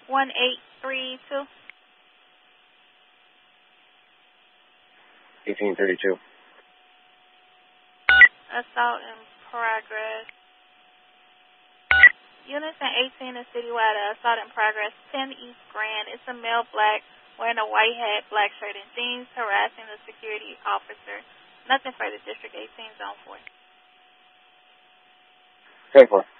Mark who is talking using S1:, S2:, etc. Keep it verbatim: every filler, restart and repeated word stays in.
S1: one eight three two.
S2: eighteen thirty-two.
S1: Assault in progress. Unison eighteen is citywide. Assault in progress. ten East Grand. It's a male black wearing a white hat, black shirt, and jeans, harassing the security officer. Nothing further. District eighteen, Zone four.
S2: ten four.